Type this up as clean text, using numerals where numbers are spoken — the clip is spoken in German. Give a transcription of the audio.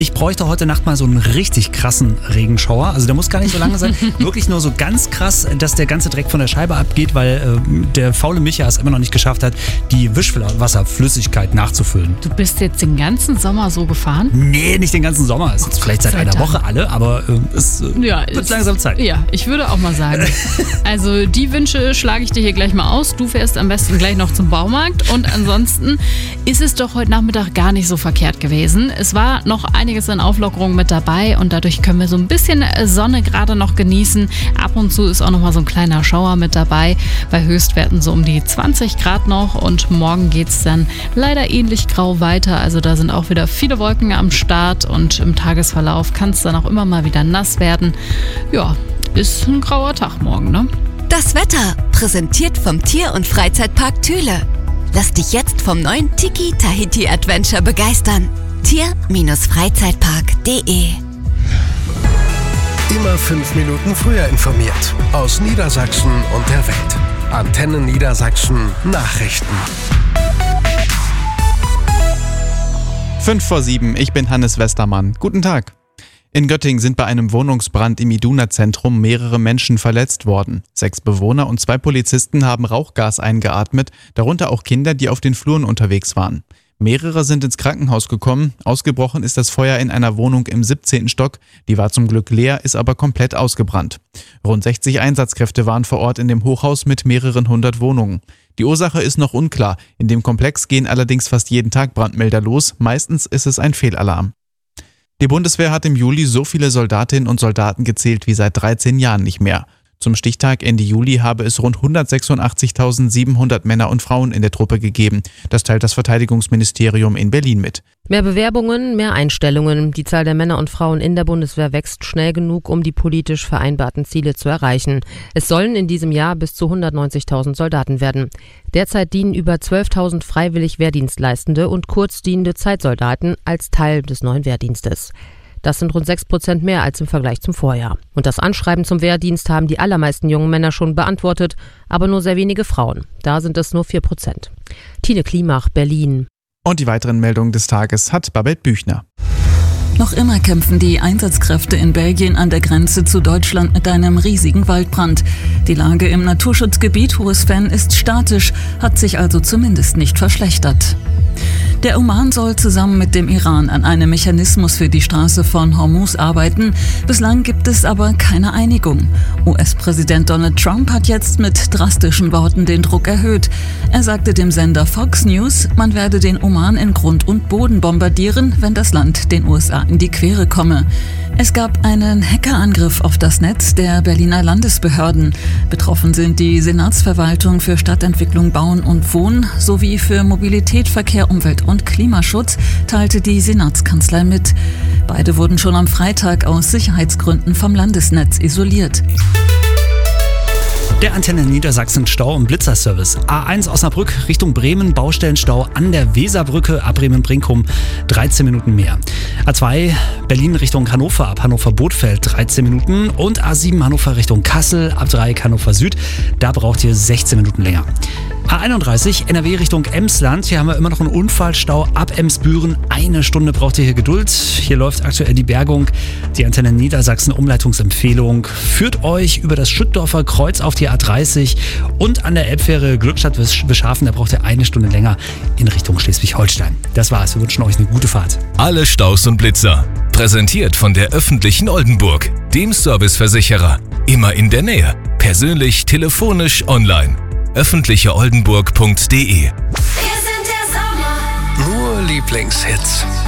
Ich bräuchte heute Nacht mal so einen richtig krassen Regenschauer. Also der muss gar nicht so lange sein. Wirklich nur so ganz krass, dass der ganze Dreck von der Scheibe abgeht, weil der faule Micha es immer noch nicht geschafft hat, die Wischwasserflüssigkeit nachzufüllen. Du bist jetzt den ganzen Sommer so gefahren? Nee, nicht den ganzen Sommer. Es ist vielleicht seit einer Woche alle, aber es wird langsam Zeit. Ja, ich würde auch mal sagen. Also die Wünsche schlage ich dir hier gleich mal aus. Du fährst am besten gleich noch zum Baumarkt. Und ansonsten ist es doch heute Nachmittag gar nicht so verkehrt gewesen. Es war noch einiges an Auflockerung mit dabei und dadurch können wir so ein bisschen Sonne gerade noch genießen. Ab und zu ist auch noch mal so ein kleiner Schauer mit dabei. Bei Höchstwerten so um die 20 Grad noch und morgen geht es dann leider ähnlich grau weiter. Also da sind auch wieder viele Wolken am Start und im Tagesverlauf kann es dann auch immer mal wieder nass werden. Ja, ist ein grauer Tag morgen, ne? Das Wetter, präsentiert vom Tier- und Freizeitpark Thüle. Lass dich jetzt vom neuen Tiki Tahiti Adventure begeistern. Tier-Freizeitpark.de. Immer 5 Minuten früher informiert. Aus Niedersachsen und der Welt. Antenne Niedersachsen Nachrichten. 5:07, ich bin Hannes Westermann. Guten Tag. In Göttingen sind bei einem Wohnungsbrand im Iduna-Zentrum mehrere Menschen verletzt worden. 6 Bewohner und 2 Polizisten haben Rauchgas eingeatmet, darunter auch Kinder, die auf den Fluren unterwegs waren. Mehrere sind ins Krankenhaus gekommen. Ausgebrochen ist das Feuer in einer Wohnung im 17. Stock. Die war zum Glück leer, ist aber komplett ausgebrannt. Rund 60 Einsatzkräfte waren vor Ort in dem Hochhaus mit mehreren 100 Wohnungen. Die Ursache ist noch unklar. In dem Komplex gehen allerdings fast jeden Tag Brandmelder los. Meistens ist es ein Fehlalarm. Die Bundeswehr hat im Juli so viele Soldatinnen und Soldaten gezählt wie seit 13 Jahren nicht mehr. Zum Stichtag Ende Juli habe es rund 186.700 Männer und Frauen in der Truppe gegeben. Das teilt das Verteidigungsministerium in Berlin mit. Mehr Bewerbungen, mehr Einstellungen. Die Zahl der Männer und Frauen in der Bundeswehr wächst schnell genug, um die politisch vereinbarten Ziele zu erreichen. Es sollen in diesem Jahr bis zu 190.000 Soldaten werden. Derzeit dienen über 12.000 freiwillig Wehrdienstleistende und kurzdienende Zeitsoldaten als Teil des neuen Wehrdienstes. Das sind rund 6% mehr als im Vergleich zum Vorjahr. Und das Anschreiben zum Wehrdienst haben die allermeisten jungen Männer schon beantwortet, aber nur sehr wenige Frauen. Da sind es nur 4%. Tine Klimach, Berlin. Und die weiteren Meldungen des Tages hat Babette Büchner. Noch immer kämpfen die Einsatzkräfte in Belgien an der Grenze zu Deutschland mit einem riesigen Waldbrand. Die Lage im Naturschutzgebiet Hohes Venn ist statisch, hat sich also zumindest nicht verschlechtert. Der Oman soll zusammen mit dem Iran an einem Mechanismus für die Straße von Hormuz arbeiten. Bislang gibt es aber keine Einigung. US-Präsident Donald Trump hat jetzt mit drastischen Worten den Druck erhöht. Er sagte dem Sender Fox News, man werde den Oman in Grund und Boden bombardieren, wenn das Land den USA in die Quere komme. Es gab einen Hackerangriff auf das Netz der Berliner Landesbehörden. Betroffen sind die Senatsverwaltung für Stadtentwicklung, Bauen und Wohnen sowie für Mobilität, Verkehr, Umwelt und Klimaschutz, teilte die Senatskanzlei mit. Beide wurden schon am Freitag aus Sicherheitsgründen vom Landesnetz isoliert. Der Antenne Niedersachsen Stau- und Blitzerservice. A1 Osnabrück Richtung Bremen, Baustellenstau an der Weserbrücke ab Bremen-Brinkum, 13 Minuten mehr. A2 Berlin Richtung Hannover ab Hannover-Bothfeld, 13 Minuten. Und A7 Hannover Richtung Kassel ab Dreieck Hannover Süd, da braucht ihr 16 Minuten länger. A31 NRW Richtung Emsland, hier haben wir immer noch einen Unfallstau ab Emsbüren. 1 Stunde braucht ihr hier Geduld. Hier läuft aktuell die Bergung. Die Antenne Niedersachsen Umleitungsempfehlung führt euch über das Schüttdorfer Kreuz auf die A30 und an der Elbfähre Glückstadt-Wischhafen, da braucht ihr 1 Stunde länger in Richtung Schleswig-Holstein. Das war's, wir wünschen euch eine gute Fahrt. Alle Staus und Blitzer. Präsentiert von der öffentlichen Oldenburg, dem Serviceversicherer. Immer in der Nähe. Persönlich, telefonisch, online. öffentlicheoldenburg.de. Nur Lieblingshits.